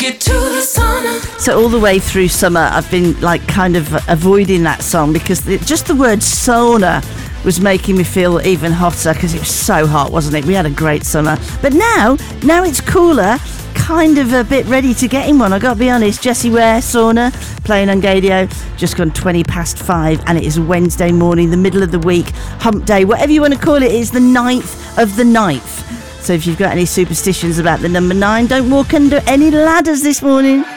it to the sauna. So all the way through summer, I've been like kind of avoiding that song because just the word sauna was making me feel even hotter because it was so hot, wasn't it? We had a great summer. But now it's cooler, kind of a bit ready to get in one. I got to be honest, Jessie Ware, Sauna, playing on Gadio, just gone 5:20, and it is Wednesday morning, the middle of the week, hump day, whatever you want to call it. It's the 9th of the 9th. So if you've got any superstitions about the number 9, don't walk under any ladders this morning.